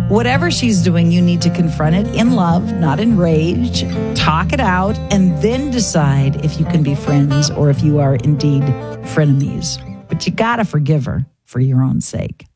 Whatever she's doing, you need to confront it in love, not in rage. Talk it out, and then decide if you can be friends or if you are indeed frenemies. But you got to forgive her for your own sake.